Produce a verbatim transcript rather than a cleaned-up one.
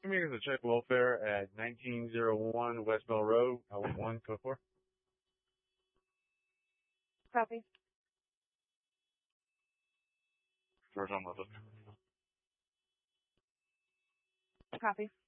me is a check welfare at nineteen oh one West Bell Road, I want one, code four. Copy. George on the Copy.